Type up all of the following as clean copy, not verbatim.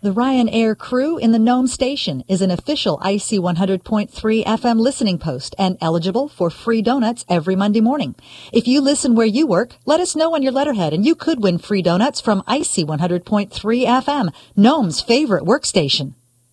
The Ryan Air crew in the Nome station is an official IC 100.3 FM listening post and eligible for free donuts every Monday morning. If you listen where you work, let us know on your letterhead and you could win free donuts from IC 100.3 FM, Nome's favorite workstation.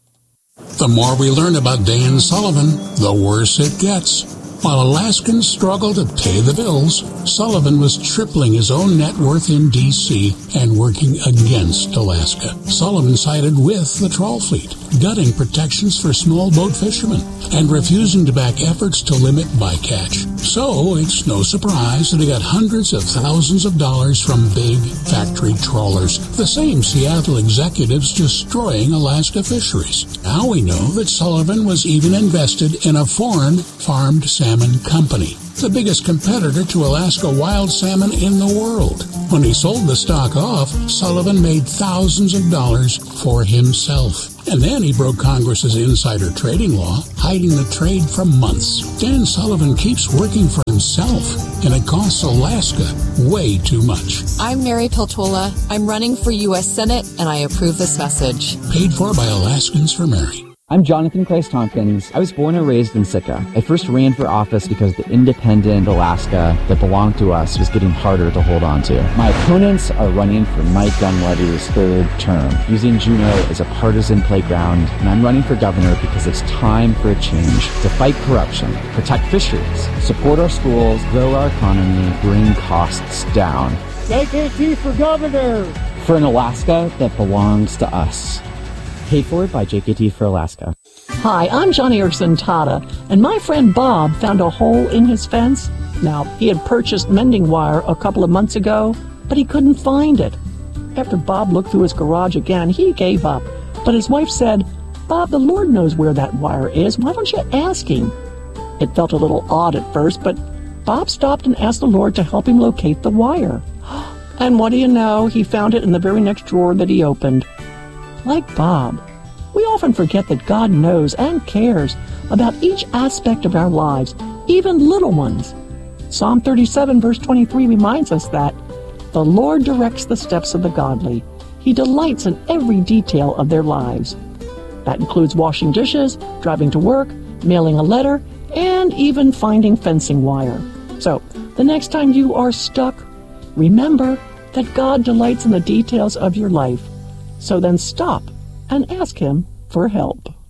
The more we learn about Dan Sullivan, the worse it gets. While Alaskans struggle to pay the bills, Sullivan was tripling his own net worth in D.C. and working against Alaska. Sullivan sided with the trawl fleet, gutting protections for small boat fishermen, and refusing to back efforts to limit bycatch. So it's no surprise that he got hundreds of thousands of dollars from big factory trawlers, the same Seattle executives destroying Alaska fisheries. Now we know that Sullivan was even invested in a foreign farmed salmon company, the biggest competitor to Alaska wild salmon in the world. When he sold the stock off, Sullivan made thousands of dollars for himself. And then he broke Congress's insider trading law, hiding the trade for months. Dan Sullivan keeps working for himself, and it costs Alaska way too much. I'm Mary Peltola. I'm running for U.S. Senate, and I approve this message. Paid for by Alaskans for Mary. I'm Jonathan Christ-Tompkins. I was born and raised in Sitka. I first ran for office because the independent Alaska that belonged to us was getting harder to hold on to. My opponents are running for Mike Dunleady's third term, using Juneau as a partisan playground, and I'm running for governor because it's time for a change to fight corruption, protect fisheries, support our schools, grow our economy, bring costs down. JKT for governor! For an Alaska that belongs to us. Paid for by JKT for Alaska. Hi, I'm Johnny Erson Tata, and my friend Bob found a hole in his fence. Now, he had purchased mending wire a couple of months ago, but he couldn't find it. After Bob looked through his garage again, he gave up. But his wife said, "Bob, the Lord knows where that wire is. Why don't you ask him?" It felt a little odd at first, but Bob stopped and asked the Lord to help him locate the wire. And what do you know? He found it in the very next drawer that he opened. Like Bob, we often forget that God knows and cares about each aspect of our lives, even little ones. Psalm 37 verse 23 reminds us that the Lord directs the steps of the godly. He delights in every detail of their lives. That includes washing dishes, driving to work, mailing a letter, and even finding fencing wire. So, the next time you are stuck, remember that God delights in the details of your life. So then stop and ask him for help.